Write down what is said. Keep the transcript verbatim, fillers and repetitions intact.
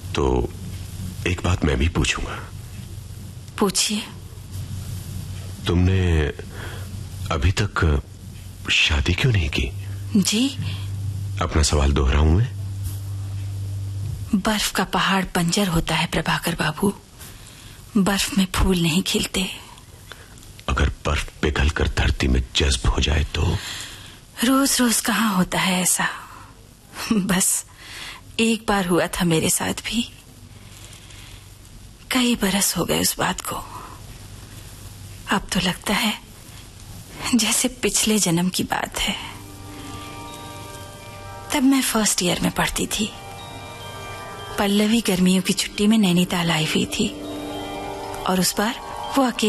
तो एक बात मैं भी पूछूंगा। पूछिए। तुमने अभी तक शादी क्यों नहीं की? जी? अपना सवाल दोहराऊं मैं? बर्फ का पहाड़ बंजर होता है प्रभाकर बाबू, बर्फ में फूल नहीं खिलते। अगर बर्फ पिघल कर धरती में जज्ब हो जाए तो? रोज रोज कहाँ होता है ऐसा, बस एक बार हुआ था मेरे साथ भी। कई बरस हो गए उस बात को। अब तो लगता है जैसे पिछले जन्म की बात है। तब मैं फर्स्ट ईयर में पढ़ती थी। पल्लवी गर्मियों की छुट्टी में नैनीताल आई हुई थी और उस बार वो अकेले